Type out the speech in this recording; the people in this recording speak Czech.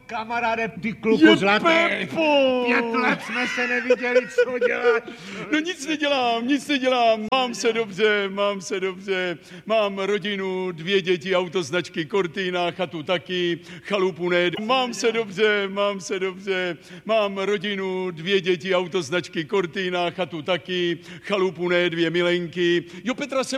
Kamaráde, ty kluku zlatý. Pepo! 5 let jsme se neviděli, co děláš? No nic nedělám. Mám se dobře. Mám rodinu, 2 děti, autoznačky Cortina, chatu taky, chalupu ne. Mám se dobře. Mám rodinu, 2 děti, autoznačky Cortina, chatu taky, chalupu ne, 2 milenky. Jo, Petra jsem